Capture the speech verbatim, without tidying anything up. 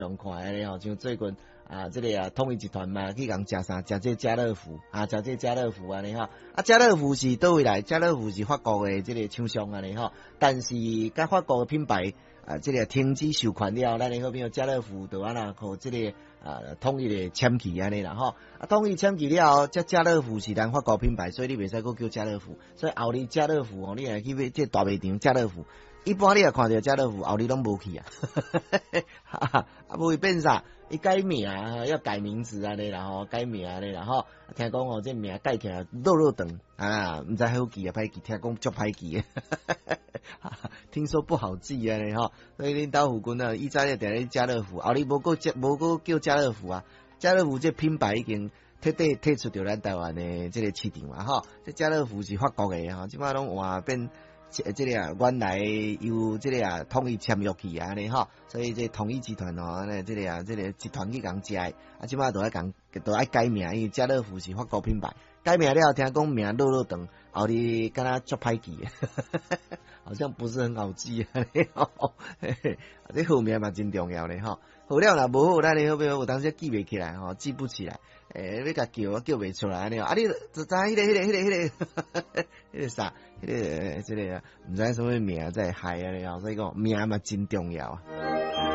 状况安尼吼，像最近啊，这个啊，统一集团嘛，去共食啥，食这家乐福啊，食这家乐福安尼吼，啊，家乐福是倒位来？家乐福是法国的这个厂商安尼吼，但是甲法国的品牌啊，这个停止授权了，咱的好比如家乐福就安那靠这个啊统一的签去安尼啦吼，啊统一签去了后，这家乐福是咱法国品牌，所以你袂使搁叫家乐福，所以后日家乐福哦，你来去买这大卖场家乐福。一般你也看到家乐福，后日拢无去啊，啊，无变啥？伊改名啊，要改名字啊，你然后改名啊，你然后听讲哦，这名改起来肉肉长啊，唔知好记啊，歹记，听讲足歹记，听说不好记啊，你吼，所以恁兜附近啊，以前咧定咧家乐福，后日无个无个叫家乐福啊，家乐福这品牌已经彻底退出掉咱台湾的这个市场啊，吼，这家乐福是法国的吼，即摆拢换变。这这个啊，原来有这个啊，统一签约去啊，尼吼，所以这统一集团吼，呢这个啊，这个集团去共食，啊，即摆都爱共，都爱改名，因为家乐福是法国品牌，改名了，听讲名肉肉长，后日敢若足歹记，好像不是很好记啊，尼吼，这号名嘛真重要咧吼，好了啦，无好咱你好不好？有当时记袂起来吼，记不起来。诶、欸，要甲叫，叫袂出来安尼啊！你就知迄、那个、迄、那个、迄、那个、迄、那个、迄个啥，迄、那个、这个，毋知什么名在害安尼啊！所以讲名嘛真重要啊。